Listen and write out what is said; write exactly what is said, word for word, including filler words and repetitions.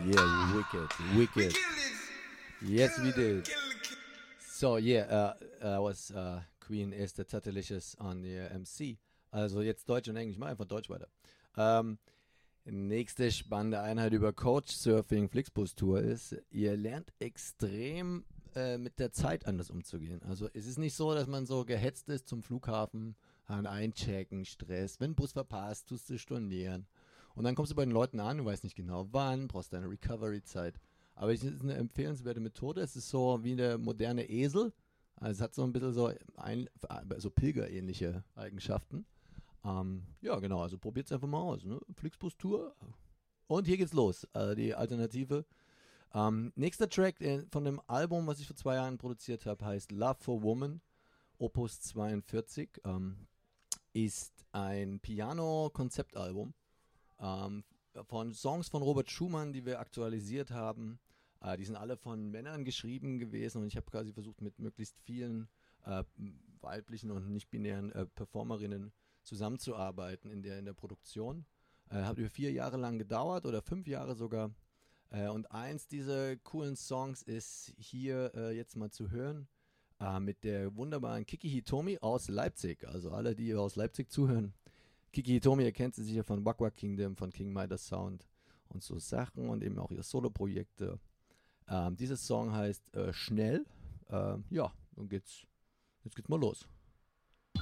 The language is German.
Yeah, you wicked, wicked. Yes, we did. So, yeah, uh, uh, was uh, Queen is the Tatalicious on the uh, M C. Also jetzt Deutsch und Englisch. Mach einfach Deutsch weiter. Ähm, nächste spannende Einheit über Couchsurfing Flixbus Tour ist, ihr lernt extrem äh, mit der Zeit anders umzugehen. Also es ist nicht so, dass man so gehetzt ist zum Flughafen, an Einchecken, Stress. Wenn Bus verpasst, tust du stornieren. Und dann kommst du bei den Leuten an, du weißt nicht genau wann, brauchst deine Recovery-Zeit. Aber es ist eine empfehlenswerte Methode. Es ist so wie der moderne Esel. Also es hat so ein bisschen so, ein, so Pilgerähnliche Eigenschaften. Ähm, ja, genau, also probiert es einfach mal aus. Ne? Flixbus-Tour. Und hier geht's los. Äh, die Alternative. Ähm, nächster Track äh, von dem Album, was ich vor zwei Jahren produziert habe, heißt Love for Woman, Opus zweiundvierzig. Ähm, ist ein Piano-Konzeptalbum ähm, von Songs von Robert Schumann, die wir aktualisiert haben. Äh, die sind alle von Männern geschrieben gewesen und ich habe quasi versucht, mit möglichst vielen äh, weiblichen und nicht-binären äh, Performerinnen zusammenzuarbeiten in der, in der Produktion. Äh, hat über vier Jahre lang gedauert oder fünf Jahre sogar. Äh, und eins dieser coolen Songs ist hier äh, jetzt mal zu hören äh, mit der wunderbaren Kiki Hitomi aus Leipzig. Also alle, die aus Leipzig zuhören. Kiki Hitomi, ihr kennt sie sicher von Wack Wack Kingdom, von King Midas Sound und so Sachen und eben auch ihre Solo-Projekte. Ähm, dieser Song heißt äh, Schnell. Ähm, ja, nun geht's, jetzt geht's mal los.